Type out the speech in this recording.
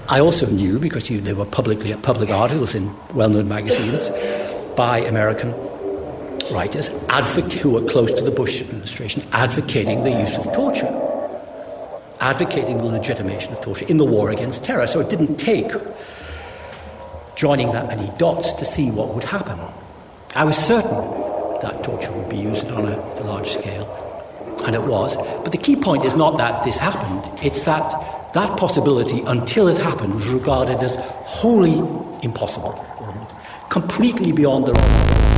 I also knew, because there were public articles in well-known magazines by American writers who were close to the Bush administration, advocating the use of torture, advocating the legitimation of torture in the war against terror. So it didn't take joining that many dots to see what would happen. I was certain that torture would be used on a large scale, and it was. But the key point is not that this happened, it's that possibility, until it happened, was regarded as wholly impossible, completely beyond the realm